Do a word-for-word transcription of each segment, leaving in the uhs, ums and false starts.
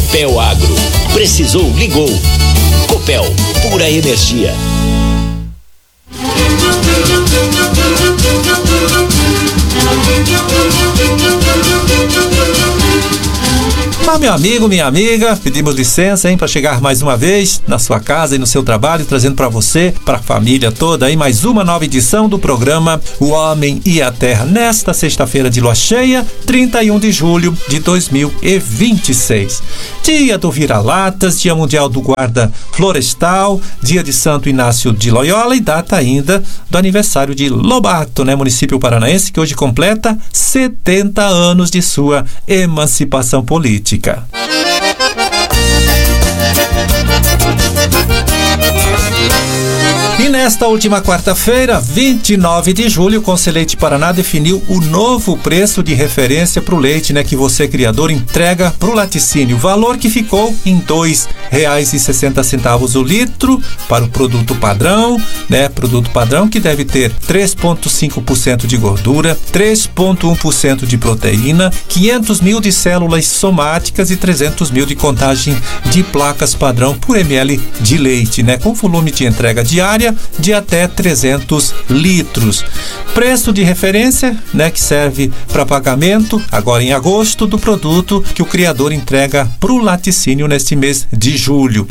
Copel Agro. Precisou, ligou. Copel, pura energia. Ah, meu amigo, minha amiga, pedimos licença, hein, para chegar mais uma vez na sua casa e no seu trabalho, trazendo para você, para a família toda, aí mais uma nova edição do programa O Homem e a Terra, nesta sexta-feira de lua cheia, trinta e um de julho de dois mil e vinte e seis. Dia do Vira-Latas, Dia Mundial do Guarda Florestal, Dia de Santo Inácio de Loyola e data ainda do aniversário de Lobato, né, município paranaense, que hoje completa setenta anos de sua emancipação política. E nesta última quarta-feira, vinte e nove de julho, o Conselheite Paraná definiu o novo preço de referência para o leite, né, que você, criador, entrega para o laticínio. Valor que ficou em dois reais e sessenta centavos o litro para o produto padrão, né? Produto padrão que deve ter três vírgula cinco por cento de gordura, três vírgula um por cento de proteína, quinhentos mil de células somáticas e trezentos mil de contagem de placas padrão por ml de leite, né? Com volume de entrega diária de até trezentos litros. Preço de referência, né, que serve para pagamento agora em agosto do produto que o criador entrega para o laticínio neste mês de julho.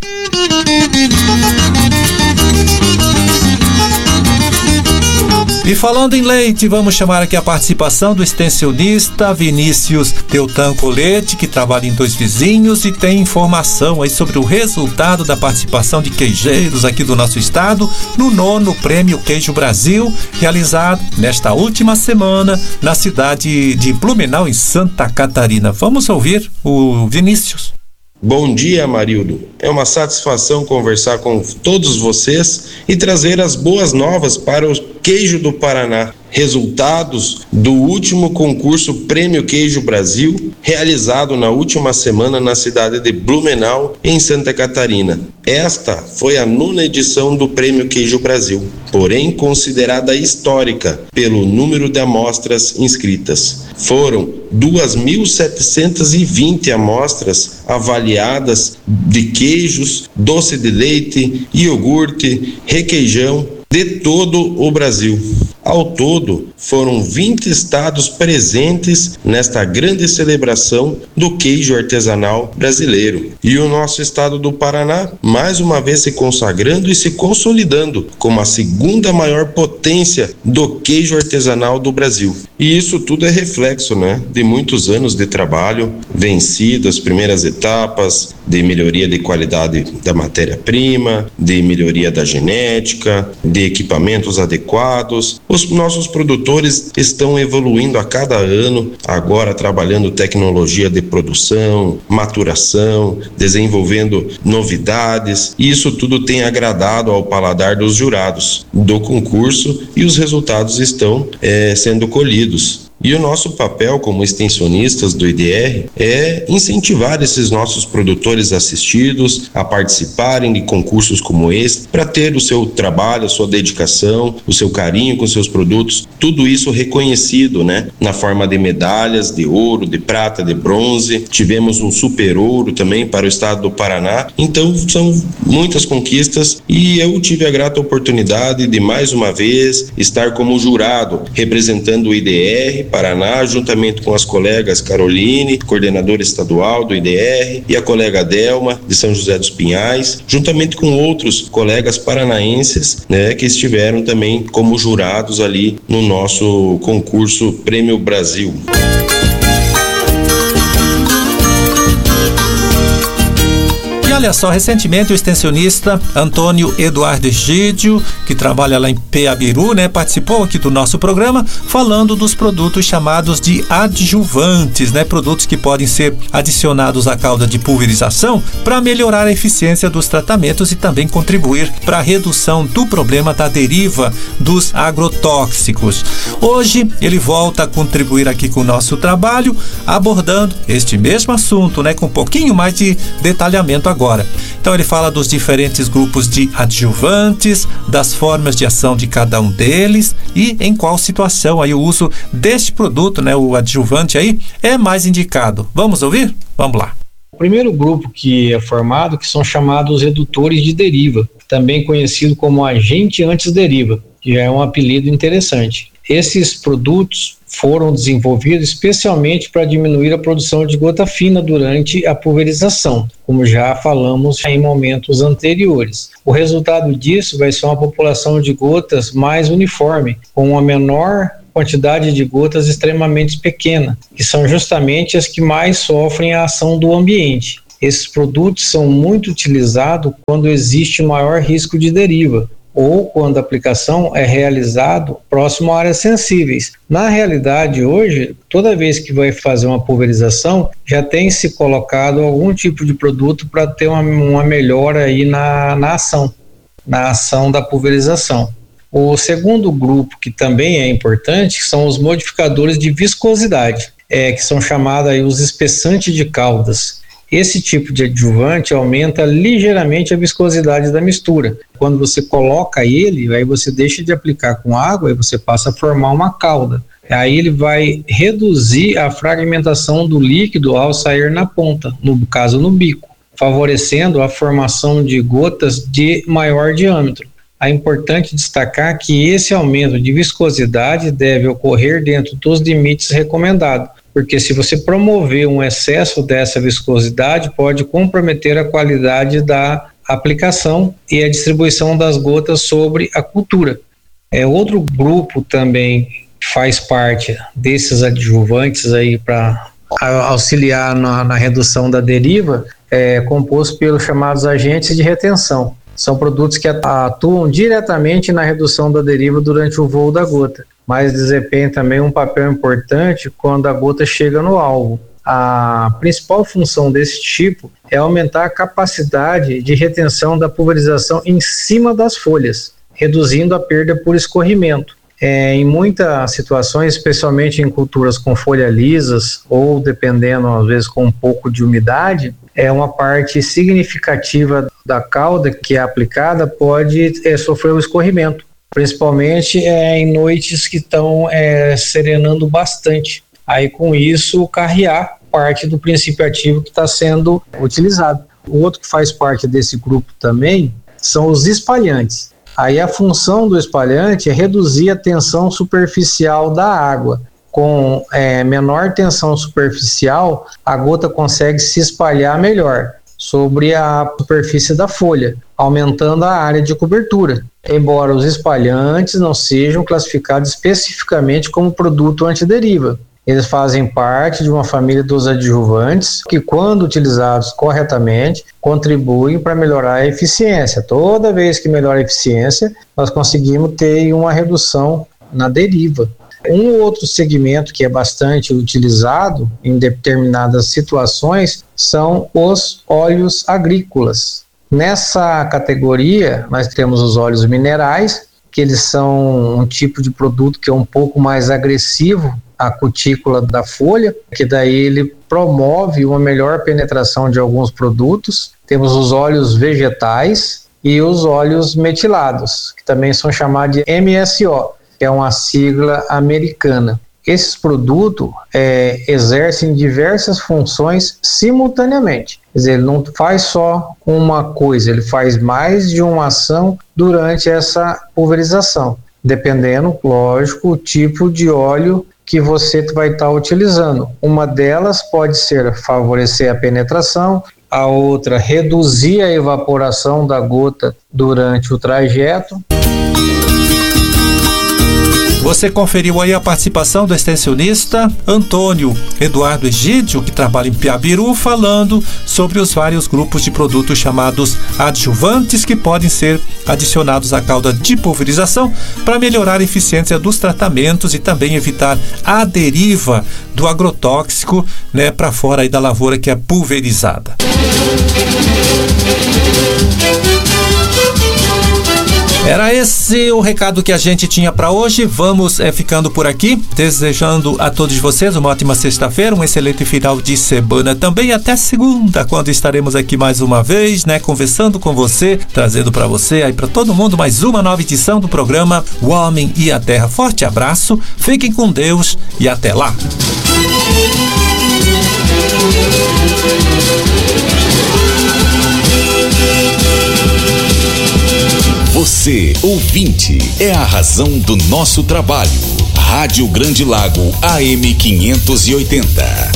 E falando em leite, vamos chamar aqui a participação do extensionista Vinícius Teutan Colete, que trabalha em Dois Vizinhos e tem informação aí sobre o resultado da participação de queijeiros aqui do nosso estado no nono Prêmio Queijo Brasil, realizado nesta última semana na cidade de Blumenau, em Santa Catarina. Vamos ouvir o Vinícius. Bom dia, Amarildo. É uma satisfação conversar com todos vocês e trazer as boas novas para o Queijo do Paraná. Resultados do último concurso Prêmio Queijo Brasil, realizado na última semana na cidade de Blumenau, em Santa Catarina. Esta foi a nona edição do Prêmio Queijo Brasil, porém considerada histórica pelo número de amostras inscritas. Foram duas mil setecentas e vinte amostras avaliadas de queijos, doce de leite, iogurte, requeijão de todo o Brasil. Ao todo, foram vinte estados presentes nesta grande celebração do queijo artesanal brasileiro. E o nosso estado do Paraná, mais uma vez se consagrando e se consolidando como a segunda maior potência do queijo artesanal do Brasil. E isso tudo é reflexo, né, de muitos anos de trabalho, vencido as primeiras etapas de melhoria de qualidade da matéria-prima, de melhoria da genética, de equipamentos adequados. Os nossos produtores estão evoluindo a cada ano, agora trabalhando tecnologia de produção, maturação, desenvolvendo novidades, e isso tudo tem agradado ao paladar dos jurados do concurso e os resultados estão é, sendo colhidos. E o nosso papel como extensionistas do I D R é incentivar esses nossos produtores assistidos a participarem de concursos como este, para ter o seu trabalho, a sua dedicação, o seu carinho com seus produtos, tudo isso reconhecido, né, na forma de medalhas de ouro, de prata, de bronze. Tivemos um super ouro também para o estado do Paraná. Então são muitas conquistas e eu tive a grata oportunidade de mais uma vez estar como jurado representando o I D R Paraná, juntamente com as colegas Caroline, coordenadora estadual do I D R, e a colega Delma, de São José dos Pinhais, juntamente com outros colegas paranaenses, né, que estiveram também como jurados ali no nosso concurso Prêmio Brasil. E olha só, recentemente o extensionista Antônio Eduardo Egídio, que trabalha lá em Peabiru, né, participou aqui do nosso programa falando dos produtos chamados de adjuvantes, né, produtos que podem ser adicionados à calda de pulverização para melhorar a eficiência dos tratamentos e também contribuir para a redução do problema da deriva dos agrotóxicos. Hoje ele volta a contribuir aqui com o nosso trabalho, abordando este mesmo assunto, né, com um pouquinho mais de detalhamento agora. Agora. Então ele fala dos diferentes grupos de adjuvantes, das formas de ação de cada um deles e em qual situação aí o uso deste produto, né, o adjuvante aí, é mais indicado. Vamos ouvir? Vamos lá. primeiro grupo que é formado, que são chamados redutores de deriva, também conhecido como agente antes-deriva, que já é um apelido interessante. Esses produtos foram desenvolvidos especialmente para diminuir a produção de gota fina durante a pulverização, como já falamos em momentos anteriores. O resultado disso vai ser uma população de gotas mais uniforme, com uma menor quantidade de gotas extremamente pequena, que são justamente as que mais sofrem a ação do ambiente. Esses produtos são muito utilizados quando existe maior risco de deriva, ou quando a aplicação é realizada próximo a áreas sensíveis. Na realidade, hoje, toda vez que vai fazer uma pulverização, já tem se colocado algum tipo de produto para ter uma, uma melhora aí na, na ação, na ação da pulverização. O segundo grupo, que também é importante, são os modificadores de viscosidade, é, que são chamados aí os espessantes de caldas. Esse tipo de adjuvante aumenta ligeiramente a viscosidade da mistura. Quando você coloca ele, aí você deixa de aplicar com água e você passa a formar uma calda. Aí ele vai reduzir a fragmentação do líquido ao sair na ponta, no caso no bico, favorecendo a formação de gotas de maior diâmetro. É importante destacar que esse aumento de viscosidade deve ocorrer dentro dos limites recomendados, porque se você promover um excesso dessa viscosidade, pode comprometer a qualidade da aplicação e a distribuição das gotas sobre a cultura. É, outro grupo também faz parte desses adjuvantes aí para auxiliar na, na redução da deriva, é composto pelos chamados agentes de retenção. São produtos que atuam diretamente na redução da deriva durante o voo da gota, mas desempenham também um papel importante quando a gota chega no alvo. A principal função desse tipo é aumentar a capacidade de retenção da pulverização em cima das folhas, reduzindo a perda por escorrimento. É, em muitas situações, especialmente em culturas com folhas lisas ou dependendo às vezes com um pouco de umidade, é uma parte significativa da cauda que é aplicada pode é, sofrer o escorrimento, principalmente é, em noites que estão é, serenando bastante. Aí com isso carrear parte do princípio ativo que está sendo utilizado. O outro que faz parte desse grupo também são os espalhantes. Aí a função do espalhante é reduzir a tensão superficial da água. Com é, menor tensão superficial, a gota consegue se espalhar melhor sobre a superfície da folha, aumentando a área de cobertura. Embora os espalhantes não sejam classificados especificamente como produto antideriva, eles fazem parte de uma família dos adjuvantes que, quando utilizados corretamente, contribuem para melhorar a eficiência. Toda vez que melhora a eficiência, nós conseguimos ter uma redução na deriva. Um outro segmento que é bastante utilizado em determinadas situações são os óleos agrícolas. Nessa categoria, nós temos os óleos minerais, que eles são um tipo de produto que é um pouco mais agressivo à cutícula da folha, que daí ele promove uma melhor penetração de alguns produtos. Temos os óleos vegetais e os óleos metilados, que também são chamados de M S O, que é uma sigla americana. Esses produtos é, exercem diversas funções simultaneamente. Quer dizer, ele não faz só uma coisa, ele faz mais de uma ação durante essa pulverização, dependendo, lógico, o tipo de óleo que você vai estar utilizando. Uma delas pode ser favorecer a penetração, a outra reduzir a evaporação da gota durante o trajeto. Você conferiu aí a participação do extensionista Antônio Eduardo Egídio, que trabalha em Piabiru, falando sobre os vários grupos de produtos chamados adjuvantes que podem ser adicionados à cauda de pulverização para melhorar a eficiência dos tratamentos e também evitar a deriva do agrotóxico, né, para fora aí da lavoura que é pulverizada. Era esse o recado que a gente tinha para hoje. Vamos é, ficando por aqui, desejando a todos vocês uma ótima sexta-feira, um excelente final de semana também. Até segunda, quando estaremos aqui mais uma vez, né, conversando com você, trazendo para você aí para todo mundo mais uma nova edição do programa O Homem e a Terra. Forte abraço, fiquem com Deus e até lá. Você, ouvinte, é a razão do nosso trabalho. Rádio Grande Lago A M quinhentos e oitenta.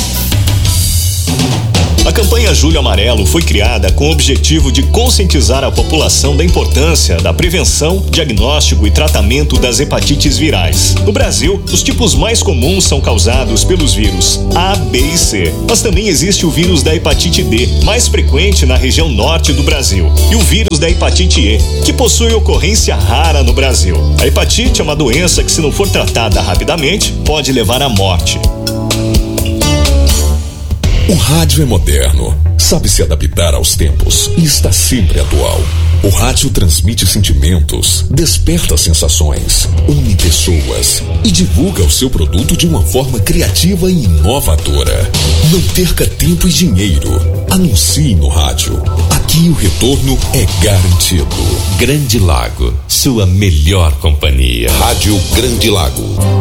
A campanha Julho Amarelo foi criada com o objetivo de conscientizar a população da importância da prevenção, diagnóstico e tratamento das hepatites virais. No Brasil, os tipos mais comuns são causados pelos vírus A, B e C. Mas também existe o vírus da hepatite D, mais frequente na região norte do Brasil, e o vírus da hepatite E, que possui ocorrência rara no Brasil. A hepatite é uma doença que, se não for tratada rapidamente, pode levar à morte. O rádio é moderno, sabe se adaptar aos tempos e está sempre atual. O rádio transmite sentimentos, desperta sensações, une pessoas e divulga o seu produto de uma forma criativa e inovadora. Não perca tempo e dinheiro. Anuncie no rádio. Aqui o retorno é garantido. Grande Lago, sua melhor companhia. Rádio Grande Lago.